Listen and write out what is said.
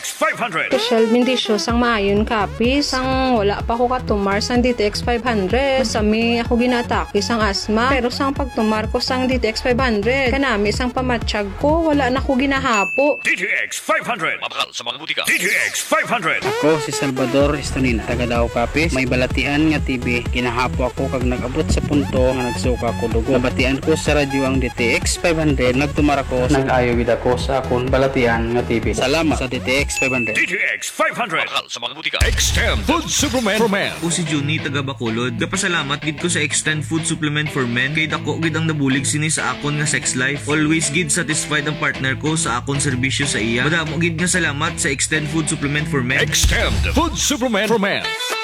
DTX 500. Special bendisyo sang maayon kapis. Sang wala pa ko katumar sang DTX 500. Masami ako ginataki sang asma. Pero sang pagtumar ko sang DTX 500. Kanami sang pamatsyag ko. Wala na ko ginahapo. DTX 500. Mabakal sa mga butika. DTX 500. Ako si Salvador Estonina, taga Davao Kapis. May balatian nga TV, ginahapo ako kag nag-abot sa punto nga nagsuka ko dugo. Nabatian ko sa radyo ang DTX 500, nagtumar ako, nag-ayo gid ako sa akong balatian nga TV. Salamat sa DTX 500. DTX 500. Mabakal sa mga butika. Extend Food Supplement for Men. Ako si Juni taga Bacolod. Gapasalamat gid ko sa Extend Food Supplement for Men kay dako gid ang nabulig sini sa akon nga sex life. Always gid satisfied ang partner ko sa akon serbisyo sa iya. Madamo gid nga salamat sa Extend Food Supplement for Men. Extend Food Supplement for Men.